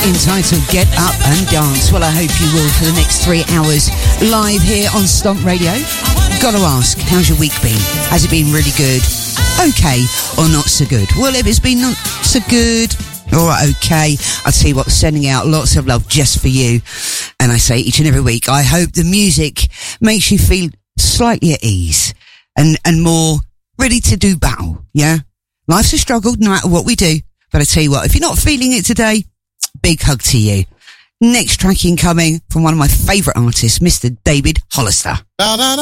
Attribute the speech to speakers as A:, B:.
A: entitled Get Up and Dance. Well, I hope you will for the next 3 hours live here on Stomp Radio. Gotta ask, how's your week been? Has it been really good? Okay, or not so good? Well, if it's been not so good, alright, okay, I'll tell you what, sending out lots of love just for you. And I say each and every week, I hope the music makes you feel slightly at ease and more ready to do battle, yeah? Life's a struggle no matter what we do. But I tell you what, if you're not feeling it today, big hug to you. Next track incoming from one of my favourite artists, Mr. David Hollister.